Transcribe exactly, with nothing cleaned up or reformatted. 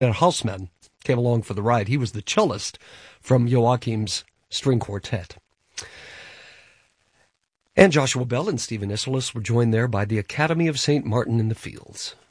Hausmann came along for the ride. He was the cellist from Joachim's string quartet. And Joshua Bell and Stephen Isserlis were joined there by the Academy of Saint Martin in the Fields.